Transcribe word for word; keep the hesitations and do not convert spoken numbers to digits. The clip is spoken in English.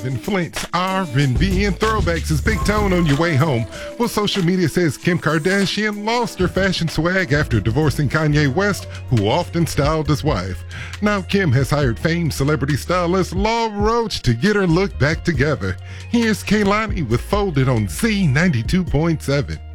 In Flint's R and B and throwbacks is Big Tone on your way home. Well, social media says Kim Kardashian lost her fashion swag after divorcing Kanye West, who often styled his wife. Now Kim has hired famed celebrity stylist Law Roach to get her look back together. Here's Kaylani with Folded on Z ninety-two point seven.